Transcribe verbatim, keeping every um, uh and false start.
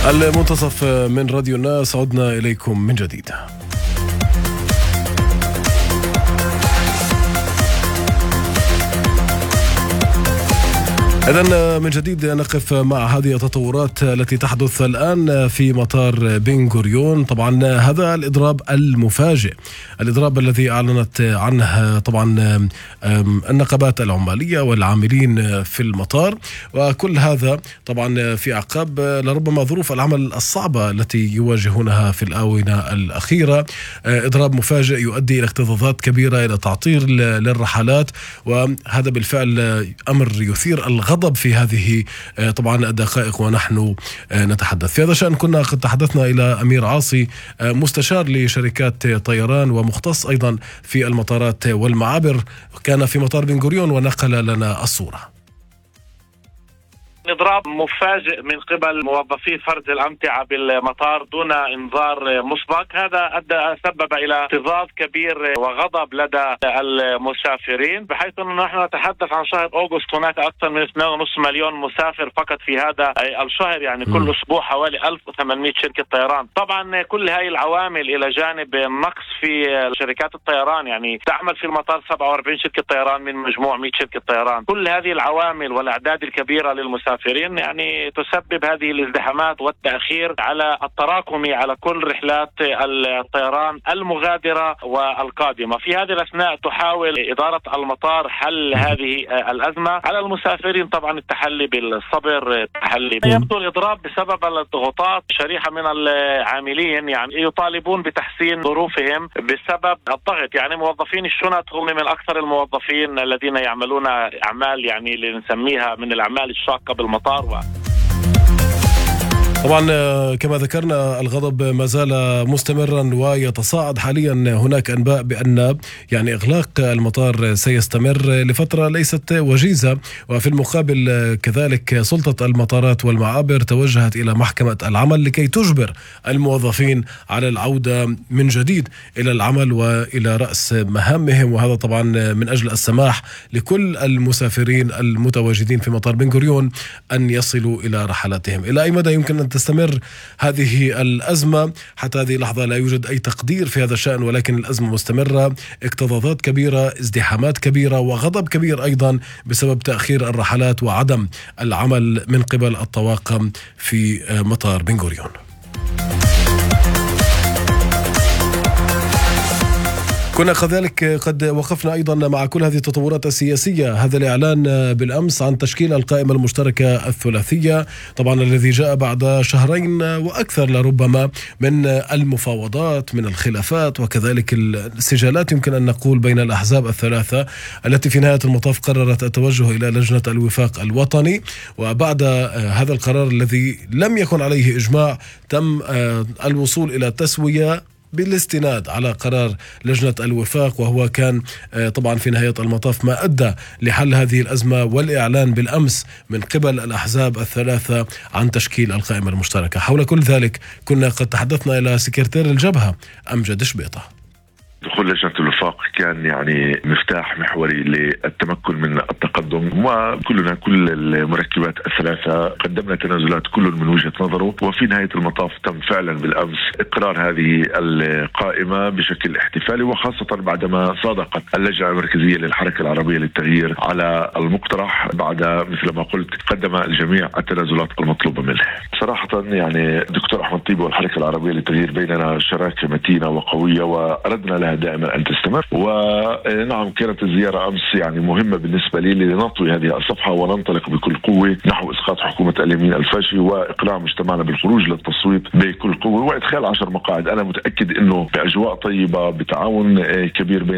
المنتصف من راديو الناس، عدنا إليكم من جديد. إذن من جديد نقف مع هذه التطورات التي تحدث الآن في مطار بن غوريون. طبعا هذا الإضراب المفاجئ، الإضراب الذي أعلنت عنه طبعا النقابات العمالية والعاملين في المطار، وكل هذا طبعا في أعقاب لربما ظروف العمل الصعبة التي يواجهونها في الآونة الأخيرة. إضراب مفاجئ يؤدي إلى اكتظاظات كبيرة، إلى تعطيل للرحلات، وهذا بالفعل أمر يثير الغضب في هذه طبعا الدقائق ونحن نتحدث. في هذا الشأن كنا قد تحدثنا إلى أمير عاصي، مستشار لشركات طيران ومختص أيضا في المطارات والمعابر، كان في مطار بن غوريون ونقل لنا الصورة. إضراب مفاجئ من قبل موظفي فرز الأمتعة بالمطار دون إنذار مسبق، هذا أدى سبب إلى اكتظاظ كبير وغضب لدى المسافرين، بحيث أنه نحن نتحدث عن شهر أغسطس هناك أكثر من اثنين ونصف مليون مسافر فقط في هذا الشهر، يعني كل أسبوع حوالي ألف وثمانمائة شركة طيران. طبعا كل هاي العوامل إلى جانب نقص في شركات الطيران، يعني تعمل في المطار سبعة وأربعين شركة طيران من مجموع مئة شركة طيران، كل هذه العوامل والأعداد الكبيرة للمسافرين يعني تسبب هذه الازدحامات والتأخير على التراكمي على كل رحلات الطيران المغادرة والقادمة. في هذه الأثناء تحاول إدارة المطار حل هذه الأزمة، على المسافرين طبعا التحلي بالصبر، التحلي يبدو الإضراب بسبب الضغوطات. شريحة من العاملين يعني يطالبون بتحسين ظروفهم بسبب الضغط، يعني موظفين الشنط هم من أكثر الموظفين الذين يعملون أعمال يعني اللي نسميها من الأعمال الشاقة بالمطار. و... طبعا كما ذكرنا الغضب ما زال مستمرا ويتصاعد. حاليا هناك أنباء بأن يعني إغلاق المطار سيستمر لفترة ليست وجيزة، وفي المقابل كذلك سلطة المطارات والمعابر توجهت إلى محكمة العمل لكي تجبر الموظفين على العودة من جديد إلى العمل وإلى رأس مهامهم، وهذا طبعا من أجل السماح لكل المسافرين المتواجدين في مطار بن غوريون أن يصلوا إلى رحلاتهم. إلى أي مدى يمكن أن تستمر هذه الأزمة؟ حتى هذه اللحظة لا يوجد أي تقدير في هذا الشأن، ولكن الأزمة مستمرة، اكتظاظات كبيرة، ازدحامات كبيرة، وغضب كبير أيضا بسبب تأخير الرحلات وعدم العمل من قبل الطواقم في مطار بن غوريون. كنا كذلك قد وقفنا أيضا مع كل هذه التطورات السياسية. هذا الإعلان بالأمس عن تشكيل القائمة المشتركة الثلاثية، طبعا الذي جاء بعد شهرين وأكثر لربما من المفاوضات، من الخلافات، وكذلك السجالات يمكن أن نقول بين الأحزاب الثلاثة، التي في نهاية المطاف قررت التوجه إلى لجنة الوفاق الوطني. وبعد هذا القرار الذي لم يكن عليه إجماع تم الوصول إلى تسوية بالاستناد على قرار لجنة الوفاق، وهو كان طبعا في نهاية المطاف ما أدى لحل هذه الأزمة والإعلان بالأمس من قبل الأحزاب الثلاثة عن تشكيل القائمة المشتركة. حول كل ذلك كنا قد تحدثنا إلى سكرتير الجبهة أمجد شبيطة. دخول لجنة الوفاق كان يعني مفتاح محوري للتمكن من التقدم، وكلنا كل المركبات الثلاثة قدمنا تنازلات كل من وجهة نظره، وفي نهاية المطاف تم فعلا بالأمس إقرار هذه القائمة بشكل احتفالي، وخاصة بعدما صادقت اللجنة المركزية للحركة العربية للتغيير على المقترح بعد مثل ما قلت قدم الجميع التنازلات المطلوبة منه. صراحة يعني دكتور أحمد طيبة والحركة العربية للتغيير بيننا شراكة متينة وقوية، وأردنا لها دائما أن تستمر. ونعم كانت الزيارة أمس يعني مهمة بالنسبة لي لنطوي هذه الصفحة وننطلق بكل قوة نحو إسقاط حكومة اليمين الفاشي وإقناع مجتمعنا بالخروج للتصويت بكل قوة وإدخال عشر مقاعد. أنا متأكد أنه بأجواء طيبة بتعاون كبير بين